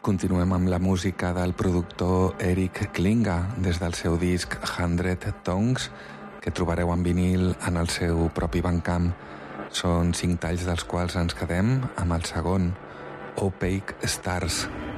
Continuem amb la música del productor Eric Klinga des del seu disc 100 Tongues, que trobareu en vinil en el seu propi Bandcamp. Són 5 talls dels quals ens quedem amb el segon, Opaque Stars.